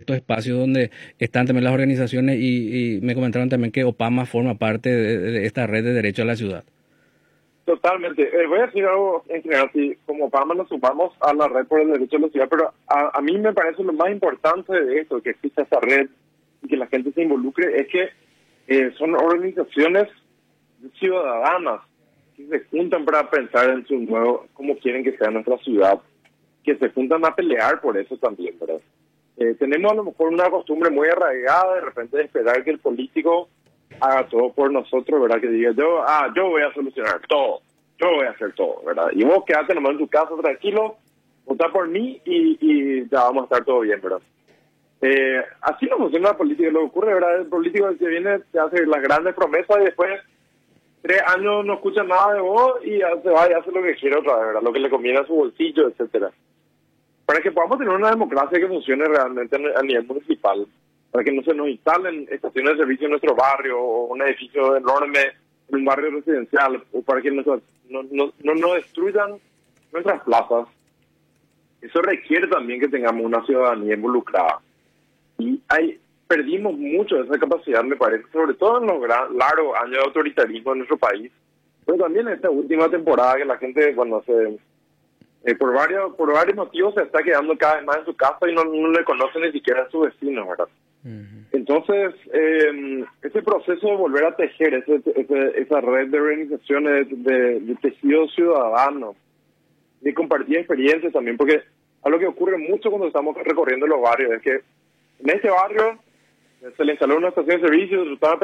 estos espacios donde están también las organizaciones y me comentaron también que OPAMA forma parte de esta red de derecho a la ciudad. Totalmente. Voy a decir algo en general, si como PAMA nos sumamos a la red por el derecho a la ciudad, pero a mí me parece lo más importante de esto, que exista esta red y que la gente se involucre, es que son organizaciones ciudadanas que se juntan para pensar en su nuevo, cómo quieren que sea nuestra ciudad, que se juntan a pelear por eso también, ¿verdad? Tenemos a lo mejor una costumbre muy arraigada de repente de esperar que el político haga todo por nosotros, ¿verdad? Que diga yo voy a solucionar todo, yo voy a hacer todo, ¿verdad? Y vos quedate nomás en tu casa tranquilo, votá por mí y ya vamos a estar todo bien, ¿verdad? Así no funciona la política. Lo que ocurre, ¿verdad? El político que viene te hace las grandes promesas y después 3 años no escucha nada de vos y ya se va y hace lo que quiere otra vez, ¿verdad? Lo que le conviene a su bolsillo, etcétera. Para que podamos tener una democracia que funcione realmente a nivel municipal, para que no se nos instalen estaciones de servicio en nuestro barrio o un edificio enorme en un barrio residencial, o para que no nos destruyan nuestras plazas. Eso requiere también que tengamos una ciudadanía involucrada. Y perdimos mucho de esa capacidad, me parece, sobre todo en los largos años de autoritarismo en nuestro país, pero también en esta última temporada que la gente, bueno, por varios motivos se está quedando cada vez más en su casa y no le conoce ni siquiera a sus vecinos, ¿verdad? Uh-huh. Entonces, ese proceso de volver a tejer esa red de organizaciones, de tejido ciudadano, de compartir experiencias también, porque algo que ocurre mucho cuando estamos recorriendo los barrios es que en este barrio se le instaló una estación de servicio, se trataron de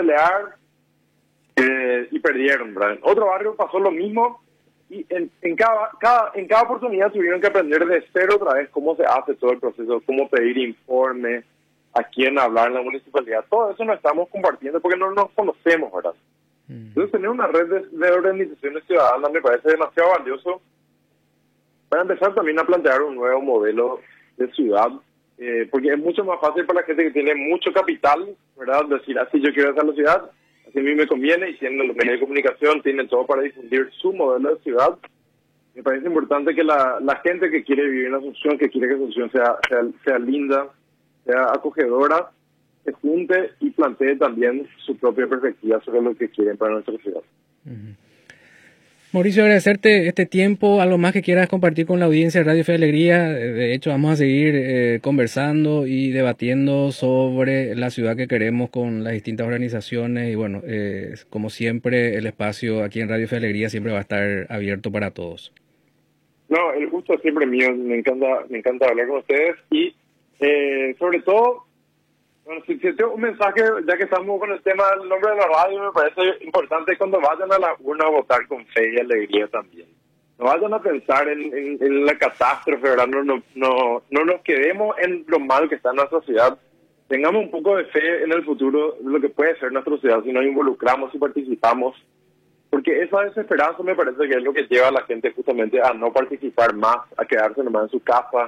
pelear y perdieron, ¿verdad? En otro barrio pasó lo mismo y en cada oportunidad tuvieron que aprender de cero otra vez cómo se hace todo el proceso, cómo pedir informes, a quién hablar en la municipalidad. Todo eso lo estamos compartiendo porque no nos conocemos, ¿verdad? Entonces tener una red de organizaciones ciudadanas me parece demasiado valioso para empezar también a plantear un nuevo modelo de ciudad, porque es mucho más fácil para la gente que tiene mucho capital, ¿verdad? Decir, así yo quiero hacer la ciudad, así a mí me conviene, y tienen los medios de comunicación, tienen todo para difundir su modelo de ciudad. Me parece importante que la gente que quiere vivir en Asunción, que quiere que Asunción sea linda, sea acogedora, se junte y plantee también su propia perspectiva sobre lo que quieren para nuestra ciudad. Uh-huh. Mauricio, agradecerte este tiempo. ¿Algo más que quieras compartir con la audiencia de Radio Fe y Alegría? De hecho, vamos a seguir conversando y debatiendo sobre la ciudad que queremos con las distintas organizaciones. Y bueno, como siempre, el espacio aquí en Radio Fe y Alegría siempre va a estar abierto para todos. No, el gusto es siempre mío. Me encanta hablar con ustedes. Y sobre todo, bueno, si tengo un mensaje, ya que estamos con el tema del nombre de la radio, me parece importante cuando vayan a la urna a votar con fe y alegría también. No vayan a pensar en la catástrofe, ¿verdad? No nos quedemos en lo mal que está en nuestra ciudad. Tengamos un poco de fe en el futuro, lo que puede ser nuestra ciudad, si nos involucramos y participamos. Porque esa desesperanza me parece que es lo que lleva a la gente justamente a no participar más, a quedarse nomás en su casa,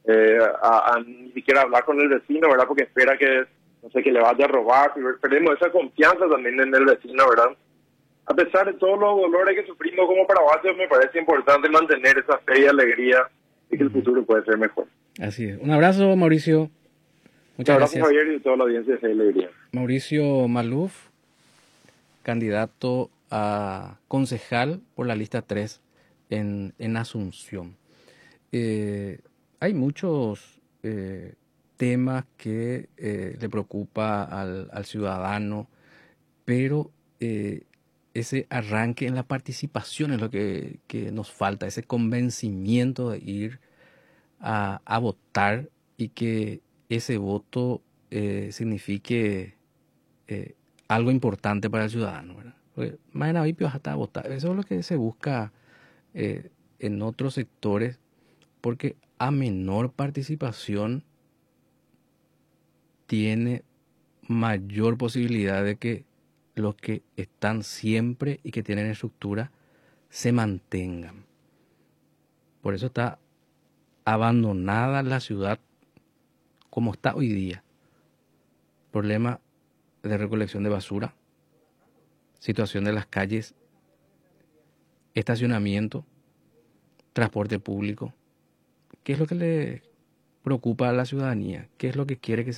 a ni siquiera hablar con el vecino, ¿verdad? Porque espera que, no sé, que le vaya a robar. Perdemos esa confianza también en el vecino, ¿verdad? A pesar de todos los dolores que sufrimos como paraguayos, me parece importante mantener esa fe y alegría de que el futuro puede ser mejor. Así es. Un abrazo, Mauricio. Muchas gracias. Javier, y a toda la audiencia de Fe y Alegría. Mauricio Maluf, candidato a concejal por la lista 3 en Asunción. Hay muchos temas que le preocupa al ciudadano, pero ese arranque en la participación es lo que nos falta, ese convencimiento de ir a votar y que ese voto signifique algo importante para el ciudadano, ¿verdad? Porque mañana hoy vas a votar. Eso es lo que se busca en otros sectores, porque a menor participación tiene mayor posibilidad de que los que están siempre y que tienen estructura se mantengan. Por eso está abandonada la ciudad como está hoy día. Problema de recolección de basura, situación de las calles, estacionamiento, transporte público. ¿Qué es lo que le preocupa a la ciudadanía? ¿Qué es lo que quiere que se